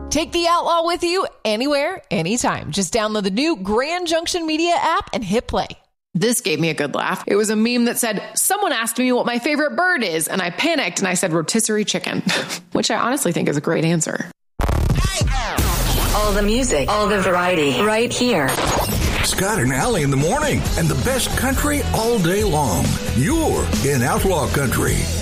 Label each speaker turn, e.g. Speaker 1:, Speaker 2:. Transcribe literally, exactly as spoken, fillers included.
Speaker 1: Take the Outlaw with you anywhere, anytime. Just download the new Grand Junction Media app and hit play.
Speaker 2: This gave me a good laugh. It was a meme that said, someone asked me what my favorite bird is, and I panicked and I said rotisserie chicken, which I honestly think is a great answer.
Speaker 3: All the music, all the variety, right here.
Speaker 4: Scott and Allie in the morning, and the best country all day long. You're in Outlaw Country.